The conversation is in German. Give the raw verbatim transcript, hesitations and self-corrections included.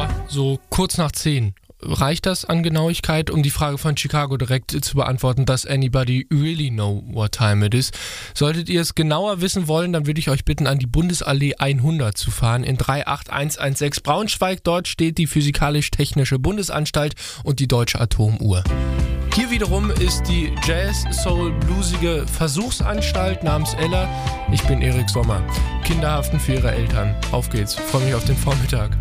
Ja, so kurz nach zehn. Reicht das an Genauigkeit, um die Frage von Chicago direkt zu beantworten, does anybody really know what time it is? Solltet ihr es genauer wissen wollen, dann würde ich euch bitten, an die Bundesallee hundert zu fahren in drei acht eins eins sechs Braunschweig. Dort steht die Physikalisch-Technische Bundesanstalt und die Deutsche Atomuhr. Hier wiederum ist die Jazz-Soul-bluesige Versuchsanstalt namens Ella. Ich bin Erik Sommer. Kinderhaften für ihre Eltern. Auf geht's. Freue mich auf den Vormittag.